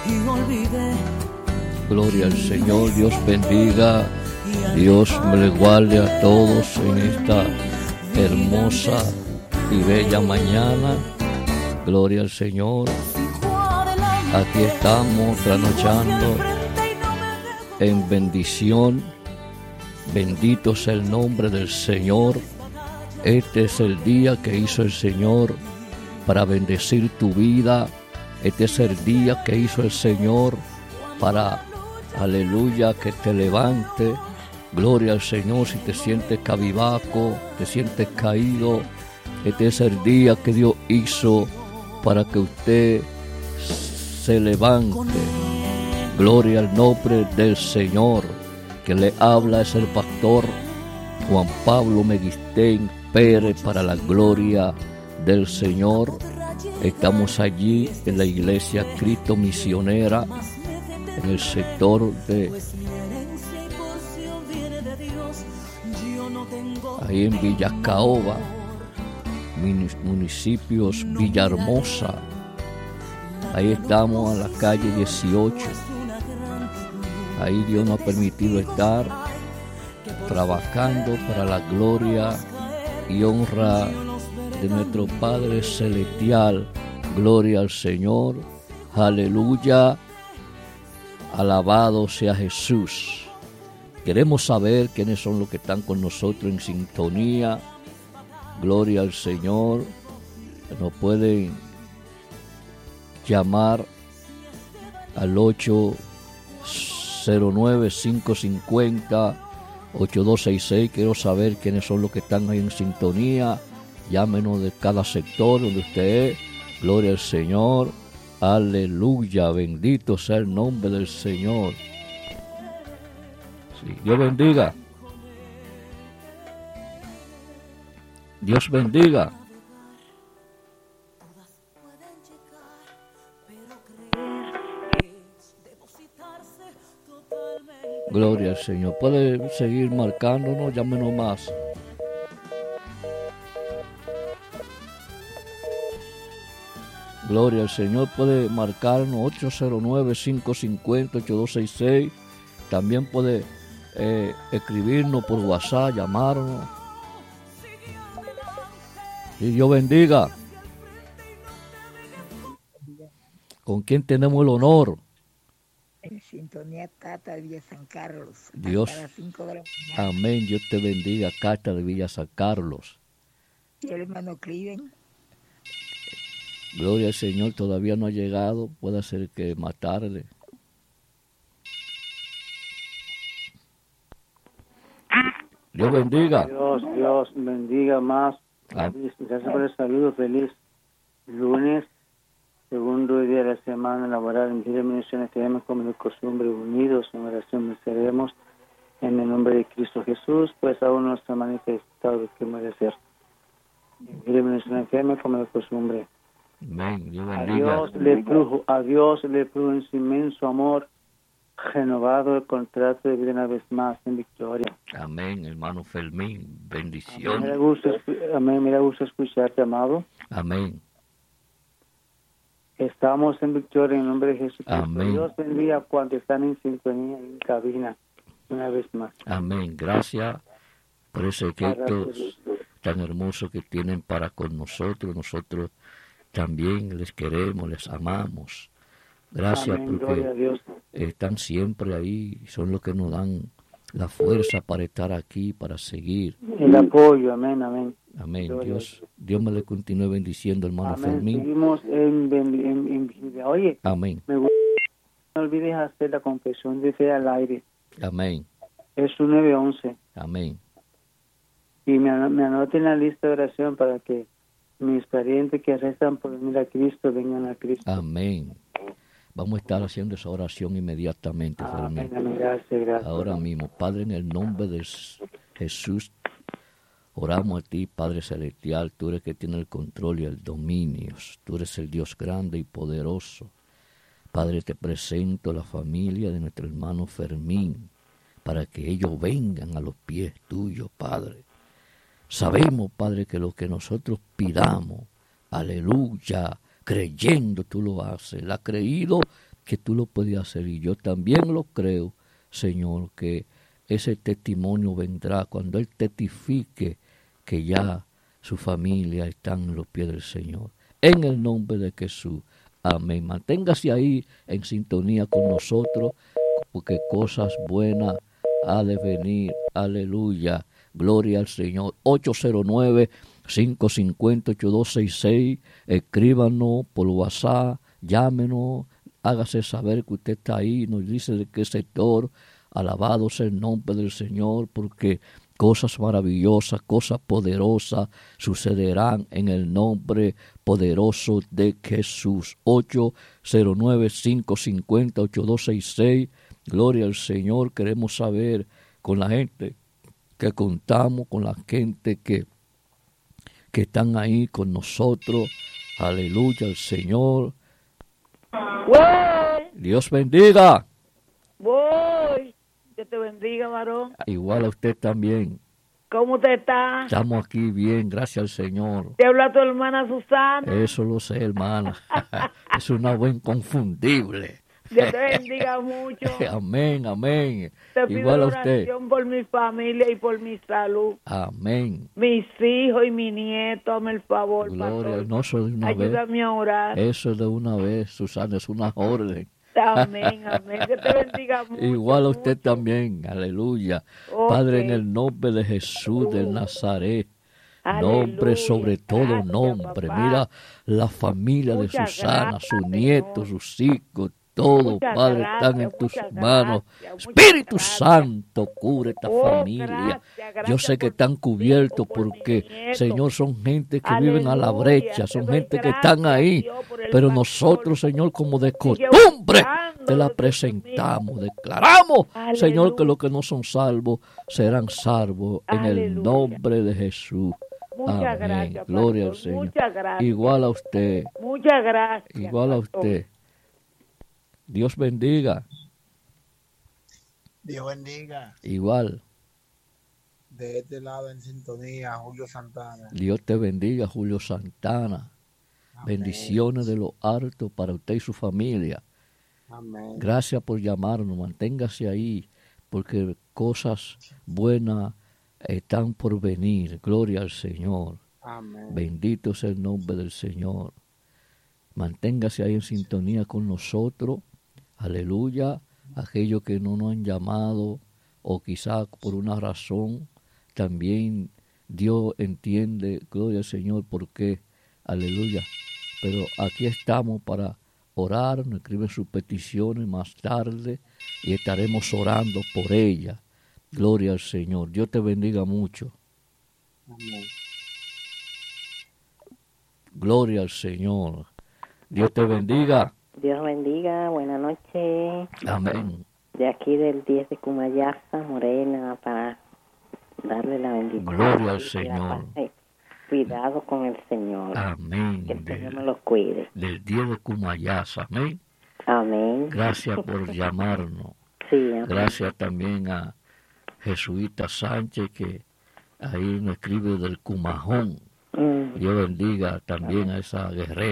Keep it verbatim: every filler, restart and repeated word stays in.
Gloria al Señor, Dios bendiga, Dios me le guarde a todos en esta hermosa y bella mañana. Gloria al Señor. Aquí estamos trasnochando en bendición. Bendito sea el nombre del Señor. Este es el día que hizo el Señor para bendecir tu vida. Este es el día que hizo el Señor para, aleluya, que te levante. Gloria al Señor. Si te sientes cabizbajo, te sientes caído, este es el día que Dios hizo para que usted se levante. Gloria al nombre del Señor. Que le habla es el pastor Juan Pablo Meguistén Pérez, para la gloria del Señor. Estamos allí en la iglesia Cristo Misionera, en el sector de ahí en Villa Caoba, municipios Villahermosa. Ahí estamos, a la calle dieciocho. Ahí Dios nos ha permitido estar trabajando para la gloria y honra de nuestro Padre Celestial. Gloria al Señor. Aleluya. Alabado sea Jesús. Queremos saber quiénes son los que están con nosotros en sintonía. Gloria al Señor. Nos pueden llamar al ocho cero nueve, cinco cinco cero, ocho dos seis seis. Quiero saber quiénes son los que están ahí en sintonía. Llámenos de cada sector donde usted es. Gloria al Señor. Aleluya. Bendito sea el nombre del Señor. Sí, Dios bendiga. Dios bendiga. Gloria al Señor. Puede seguir marcándonos, llámenos más. Gloria al Señor. Puede marcarnos ocho cero nueve, cinco cinco cero, ocho dos seis seis. También puede eh, escribirnos por WhatsApp, llamarnos. Y Dios bendiga. ¿Con quién tenemos el honor? En sintonía, Cata de Villa San Carlos. Dios. Hasta las cinco de la mañana. Amén. Dios te bendiga, Cata de Villa San Carlos. Y el hermano Cliven. Gloria al Señor, todavía no ha llegado. Puede ser que más tarde. Dios bendiga. Dios, Dios bendiga más. Feliz, gracias por el saludo. Feliz lunes, segundo día de la semana laboral. En Vida Municiones tenemos como de costumbre unidos en oración venceremos. En el nombre de Cristo Jesús, pues aún no se ha manifestado lo que hemos de hacer. En Vida Municiones tenemos como de costumbre. Amén. Dios A bendiga. Dios le plujo, a Dios le plujo en su inmenso amor, renovado el contrato de vida una vez más en victoria. Amén, hermano Fermín. Amén. Bendición. Me da gusto, amén, me da gusto escucharte, amado. Amén. Estamos en victoria en el nombre de Jesucristo. Amén. Dios bendiga cuando están en sintonía en cabina una vez más. Amén. Gracias por ese gesto tan hermoso que tienen para con nosotros. Nosotros también les queremos, les amamos. Gracias. Amén, porque gloria a Dios. están siempre ahí, son los que nos dan la fuerza para estar aquí, para seguir. El apoyo, amén, amén. Amén. Gloria Dios, Dios me le continúe bendiciendo, hermano Amén. Fermín. Seguimos en, en, en, en vida. Oye, Amén. me gusta, no olvides hacer la confesión de fe al aire. Amén. Es un nueve once. Amén. Y me, an- me anoten en la lista de oración para que mis parientes que restan por venir a Cristo vengan a Cristo. Amén. Vamos a estar haciendo esa oración inmediatamente, Fermín. Amén, amén. Gracias, gracias. Ahora mismo, Padre, en el nombre de Jesús, oramos a ti, Padre Celestial. Tú eres que tiene el control y el dominio. Tú eres el Dios grande y poderoso. Padre, te presento la familia de nuestro hermano Fermín, para que ellos vengan a los pies tuyos, Padre. Sabemos, Padre, que lo que nosotros pidamos, aleluya, creyendo tú lo haces. La ha creído que tú lo podías hacer. Y yo también lo creo, Señor, que ese testimonio vendrá cuando Él testifique que ya su familia está en los pies del Señor. En el nombre de Jesús. Amén. Manténgase ahí en sintonía con nosotros, porque cosas buenas ha de venir. Aleluya. Gloria al Señor. ocho cero nueve, cinco cinco cero, ocho dos seis seis. Escríbanos por WhatsApp. Llámenos. Hágase saber que usted está ahí. Nos dice de qué sector. Alabado sea el nombre del Señor, porque cosas maravillosas, cosas poderosas sucederán en el nombre poderoso de Jesús. ocho cero nueve, cinco cinco cero, ocho dos seis seis. Gloria al Señor. Queremos saber con la gente que contamos, con la gente que, que están ahí con nosotros. Aleluya al Señor. Voy. Dios bendiga. Voy. Que te bendiga, varón. Igual a usted también. ¿Cómo te está? Estamos aquí bien, gracias al Señor. ¿Te habla tu hermana Susana? Eso lo sé, hermana. Es una buena inconfundible. Dios te bendiga mucho. Amén, amén. Te pido Igual a usted. oración por mi familia y por mi salud. Amén. Mis hijos y mi nieto, hazme el favor, Gloria, pastor. no eso de una Ayúdame vez. a orar. Eso de una vez, Susana, es una orden. Amén, amén. Que te bendiga mucho. Igual a usted mucho. también, aleluya. Okay. Padre, en el nombre de Jesús del Nazaret, Aleluya. nombre sobre todo Gracias, nombre. papá. Mira la familia de Muchas Susana, gracias, sus Señor. nietos, sus hijos, todo, Muchas Padre, gracias, están en tus muchas manos. gracias, muchas Espíritu gracias. Santo, cubre esta Oh, familia. gracias, gracias Yo sé que por están mis cubiertos hijos, por mis porque, nietos. Señor, son gente que viven a la Aleluya, brecha, te son doy gente que gracias, están ahí. Dios, por el Pero pastor. nosotros, Señor, como de Sigue costumbre, buscando, te la Dios presentamos, declaramos, Aleluya. Señor, que los que no son salvos serán salvos en el Aleluya. nombre de Jesús. Muchas Amén. gracias, Gloria al pastor. Señor. Muchas gracias. Igual a usted, Muchas gracias. igual a pastor. usted. Dios bendiga. Dios bendiga. Igual. De este lado en sintonía, Julio Santana. Dios te bendiga, Julio Santana. Amén. Bendiciones de lo alto para usted y su familia. Amén. Gracias por llamarnos. Manténgase ahí, porque cosas buenas están por venir. Gloria al Señor. Amén. Bendito sea el nombre del Señor. Manténgase ahí en sintonía con nosotros. Aleluya. Aquellos que no nos han llamado o quizás por una razón, también Dios entiende, gloria al Señor, por qué. Aleluya. Pero aquí estamos para orar. Nos escriben sus peticiones más tarde y estaremos orando por ellas. Gloria al Señor. Dios te bendiga mucho. Amén. Gloria al Señor. Dios te bendiga. Dios bendiga, buenas noches. Amén. De aquí del diez de Cumayasa, Morena, para darle la bendición. Gloria al Y la Señor. paz. Cuidado con el Señor. Amén. Que el Señor me Del, los cuide. del día de Cumayasa. Amén. Amén. Gracias por llamarnos. Sí, amén. Gracias también a Jesuita Sánchez, que ahí nos escribe del Cumajón. Mm. Dios bendiga también a esa guerrera.